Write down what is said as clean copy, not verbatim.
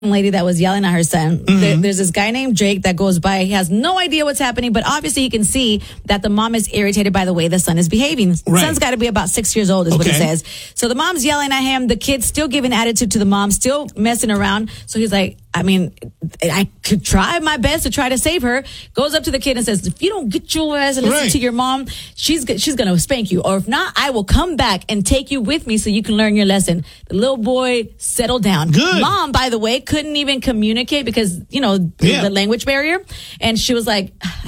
lady that was yelling at her son. There's this guy named Jake that goes by. He has no idea what's happening, but obviously he can see that the mom is irritated by the way the son is behaving. The son's got to be about 6 years old is what he says. So the mom's yelling at him. The kid's still giving attitude to the mom, still messing around. So he's like, I mean, I could try my best to try to save her. Goes up to the kid and says, if you don't get your ass and listen to your mom, she's going to spank you. Or if not, I will come back and take you with me so you can learn your lesson. The little boy settled down. Good. Mom, by the way, couldn't even communicate because, the language barrier. And she was like,